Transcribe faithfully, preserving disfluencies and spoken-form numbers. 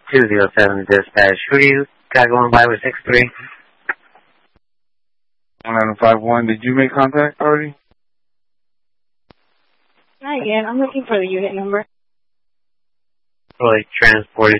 two zero seven dispatch. Who do you got going by with six three? one nine five one. Did you make contact already? Not yet. I'm looking for the unit number. Fully transported